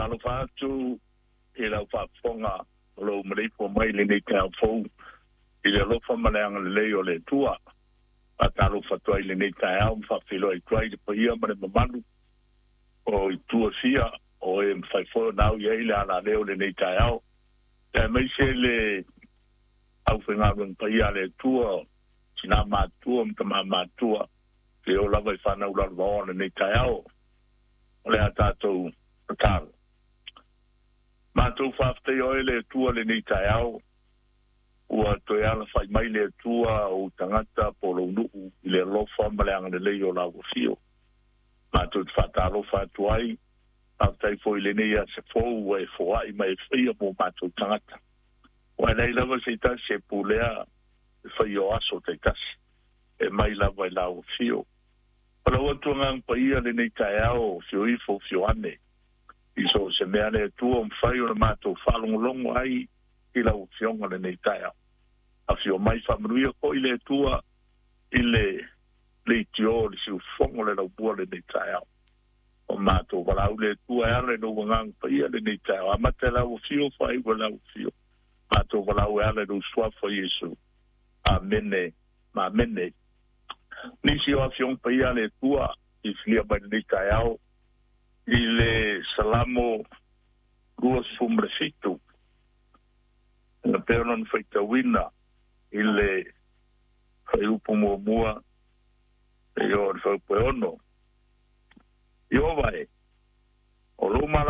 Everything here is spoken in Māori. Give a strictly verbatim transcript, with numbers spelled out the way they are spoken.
talo fatu e la fa fonga lo mrei po mai le ne ka fo i le lo fa malang le yo le tua a talo fatu ile ne ka au fa filo i try de pia mare mamandu o i tua sia o e fai fo now ye ile ala le le ne ka au e mai se le au fenga ben pia le tua sina ma tua mtama ma tua ke o lava i whanau la rwa ne ka au le atato tal ma tu fafte yo ele tua le ni taiao ua to ya la fai mai le tua o tangata polo nu le lo fa malang le yo la fio ma tu fata lo fa tuai after foi le ne ya se fo we fo ai mai fia mo ma tu tangata wa nei la va se ta se pulea fa yo aso te tas e mai la va la fio para o tu ngang pa ia le ni taiao fio i fo fio ane iso se mea le tua um whai o na mātou whalongolongo ai i lau fionga le nei taia. A fio mai whamruia ko i le tua i le le tio le siu fongo le lau bua le nei taia. O mātou walau le tua e ale no wangang paia le nei taia. A mate lau fio whai wa lau fio. Mātou walau e ale no swafa Yesu. Amene, ma mene. Nisi o a fiong paia le tua i flia mai le nei taia o. I le salamo rua sumresitu na peonon feita wina i le whaiupu mua mua e o le whaupeono i o vai o luma